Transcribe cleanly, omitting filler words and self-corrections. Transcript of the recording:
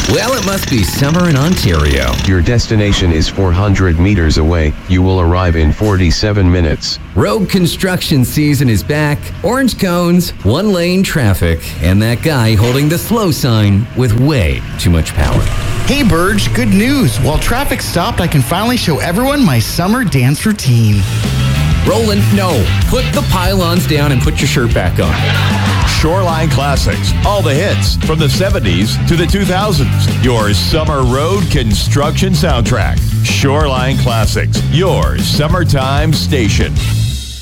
Well, it must be summer in Ontario. Your destination is 400 meters away. You will arrive in 47 minutes. Road construction season is back. Orange cones, one-lane traffic, and that guy holding the slow sign with way too much power. Hey, Burge, good news. While traffic stopped, I can finally show everyone my summer dance routine. Roland, no. Put the pylons down and put your shirt back on. Shoreline Classics. All the hits from the 70s to the 2000s. Your summer road construction soundtrack. Shoreline Classics. Your summertime station.